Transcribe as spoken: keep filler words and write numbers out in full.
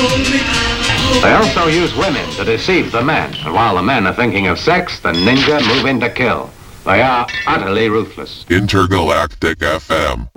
They also use women to deceive the men. And while the men are thinking of sex, the ninja move in to kill. They are utterly ruthless. Intergalactic F M.